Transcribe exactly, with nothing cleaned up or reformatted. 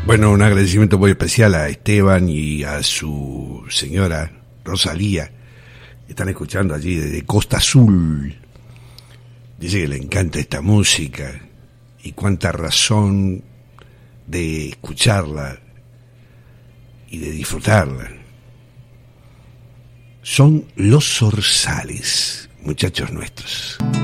Bueno, un agradecimiento muy especial a Esteban y a su señora Rosalía. Están escuchando allí desde Costa Azul. Dice que le encanta esta música y cuánta razón de escucharla y de disfrutarla. Son los zorzales, muchachos nuestros.